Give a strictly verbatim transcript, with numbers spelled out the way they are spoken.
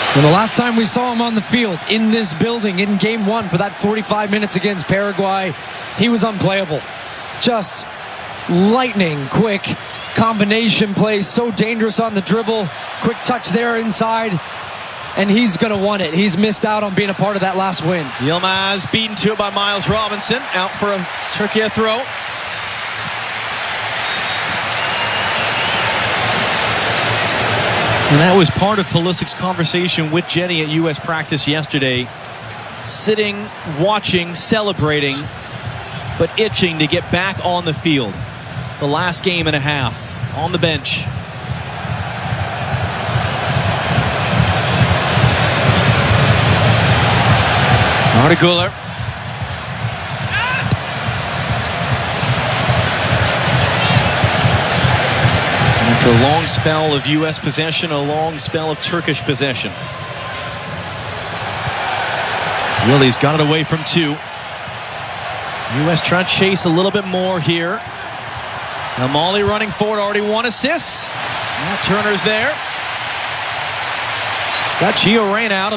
Well, the last time we saw him on the field in this building in game one for that forty-five minutes against Paraguay, he was unplayable. Just lightning quick combination plays, so dangerous on the dribble. Quick touch there inside, and he's going to want it. He's missed out on being a part of that last win. Yilmaz beaten to it by Miles Robinson. Out for a Turkey throw. And that was part of Pulisic's conversation with Jenny at U S practice yesterday. Sitting, watching, celebrating, but itching to get back on the field. The last game and a half on the bench. Arda Güler. After a long spell of U S possession, a long spell of Turkish possession. Willie's got it away from two. U S trying to chase a little bit more here. Now Molly running forward, already one assist. Now Turner's there. It's got Gio Reyna out.